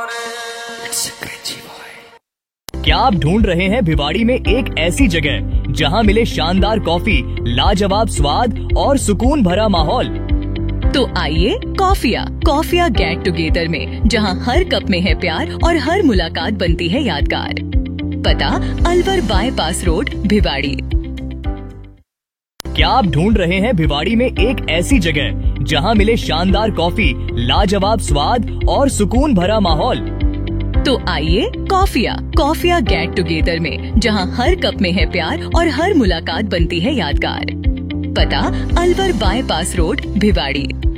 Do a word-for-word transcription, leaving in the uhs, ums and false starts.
क्या आप ढूंढ रहे हैं भिवाड़ी में एक ऐसी जगह जहां मिले शानदार कॉफी, लाजवाब स्वाद और सुकून भरा माहौल? तो आइए कॉफिया कॉफिया गेट टुगेदर में, जहां हर कप में है प्यार और हर मुलाकात बनती है यादगार। पता अलवर बाईपास रोड, भिवाड़ी। क्या आप ढूंढ रहे हैं भिवाड़ी में एक ऐसी जगह जहां मिले शानदार कॉफी, लाजवाब स्वाद और सुकून भरा माहौल? तो आइए कॉफिया कॉफिया गेट टुगेदर में, जहां हर कप में है प्यार और हर मुलाकात बनती है यादगार। पता अलवर बाईपास रोड, भिवाड़ी।